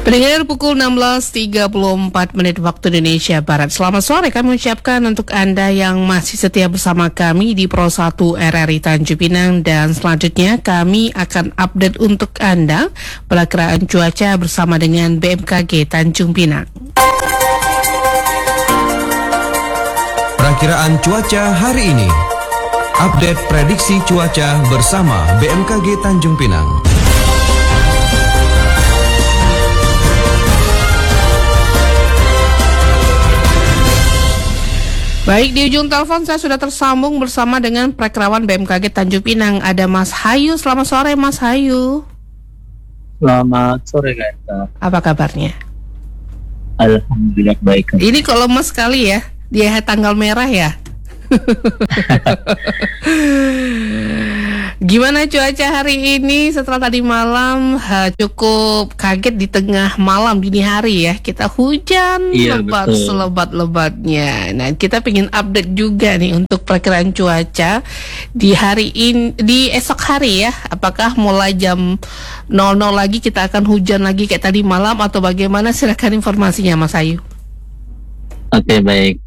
Pendengar pukul 16.34 waktu Indonesia Barat. Selamat sore kami ucapkan untuk Anda yang masih setia bersama kami di Pro 1 RRI Tanjung Pinang. Dan selanjutnya kami akan update untuk Anda perakiraan cuaca bersama dengan BMKG Tanjung Pinang. Perakiraan cuaca hari ini. Update prediksi cuaca bersama BMKG Tanjung Pinang. Baik, di ujung telepon saya sudah tersambung bersama dengan Perakirawan BMKG Tanjung Pinang. Ada Mas Hayu. Selamat sore Mas Hayu. Selamat sore Kak. Apa kabarnya? Alhamdulillah baik. Ini kok lemes sekali ya. Dia tanggal merah ya. Gimana cuaca hari ini setelah tadi malam cukup kaget di tengah malam dini hari ya. Kita hujan lebat selebat-lebatnya. Nah, kita pengen update juga nih untuk perakiraan cuaca di hari ini, di esok hari ya. Apakah mulai jam 00 lagi kita akan hujan lagi kayak tadi malam atau bagaimana? Silakan informasinya Mas Ayu. Oke, baik.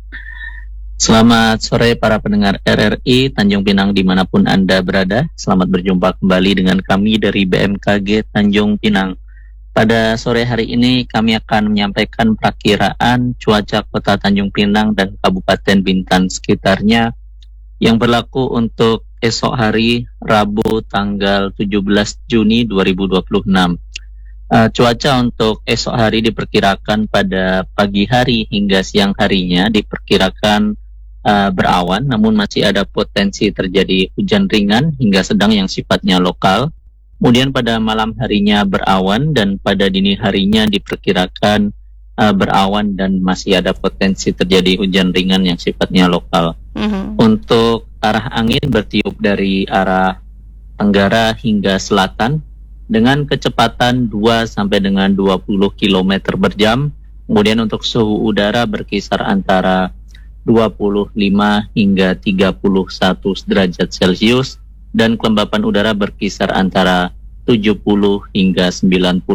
Selamat sore para pendengar RRI Tanjung Pinang dimanapun Anda berada. Selamat berjumpa kembali dengan kami dari BMKG Tanjung Pinang. Pada sore hari ini kami akan menyampaikan perakiraan cuaca kota Tanjung Pinang dan Kabupaten Bintan sekitarnya yang berlaku untuk esok hari Rabu tanggal 17 Juni 2026. Cuaca untuk esok hari diperkirakan pada pagi hari hingga siang harinya diperkirakan berawan, namun masih ada potensi terjadi hujan ringan hingga sedang yang sifatnya lokal. Kemudian pada malam harinya berawan dan pada dini harinya diperkirakan berawan dan masih ada potensi terjadi hujan ringan yang sifatnya lokal. Untuk arah angin bertiup dari arah tenggara hingga selatan dengan kecepatan 2 sampai dengan 20 km per jam. Kemudian untuk suhu udara berkisar antara 25 hingga 31 derajat Celcius dan kelembapan udara berkisar antara 70 hingga 98%.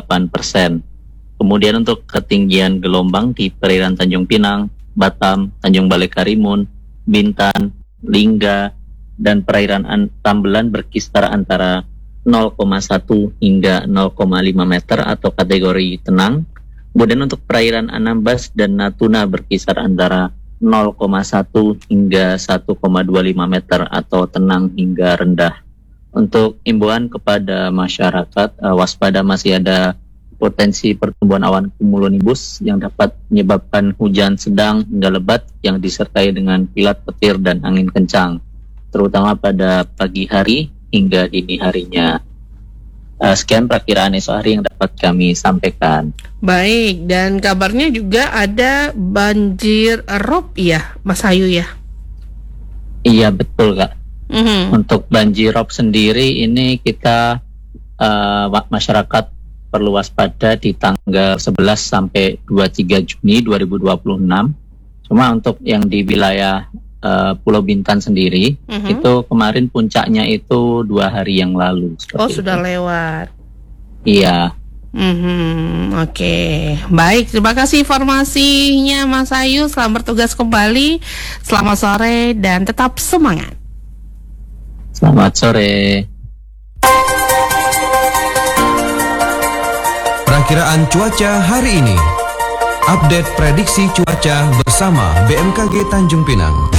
Kemudian untuk ketinggian gelombang di perairan Tanjung Pinang, Batam, Tanjung Balai Karimun, Bintan, Lingga, dan perairan Tambelan berkisar antara 0,1 hingga 0,5 meter atau kategori tenang. Kemudian untuk perairan Anambas dan Natuna berkisar antara 0,1 hingga 1,25 meter atau tenang hingga rendah. Untuk imbauan kepada masyarakat, waspada masih ada potensi pertumbuhan awan cumulonimbus yang dapat menyebabkan hujan sedang hingga lebat yang disertai dengan kilat petir dan angin kencang, terutama pada pagi hari hingga dini harinya. Sekian perakiraan esok hari yang dapat kami sampaikan. Baik, dan kabarnya juga ada banjir rob ya, Mas Ayu ya? Iya betul Kak. Untuk banjir rob sendiri ini kita masyarakat perlu waspada di tanggal 11 sampai 23 Juni 2026. Cuma untuk yang di wilayah Pulau Bintan sendiri itu kemarin puncaknya itu 2 hari yang lalu. Oh sudah lewat. Iya. Oke. Baik, terima kasih informasinya Mas Ayu. Selamat bertugas kembali. Selamat sore dan tetap semangat. Selamat sore. Perakiraan cuaca hari ini. Update prediksi cuaca bersama BMKG Tanjung Pinang.